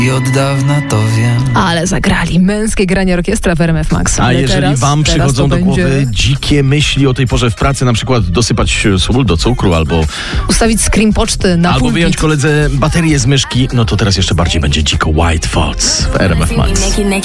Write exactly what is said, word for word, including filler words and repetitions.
I od dawna to wiem. Ale zagrali męskie granie orkiestra w R M F Max. A Ale jeżeli teraz, wam teraz przychodzą do będzie... głowy dzikie myśli o tej porze w pracy, na przykład dosypać sól do cukru albo, Ustawić screen poczty na albo pulpit. wyjąć koledze baterię z myszki, no to teraz jeszcze bardziej będzie dziko. White Thoughts w R M F Max.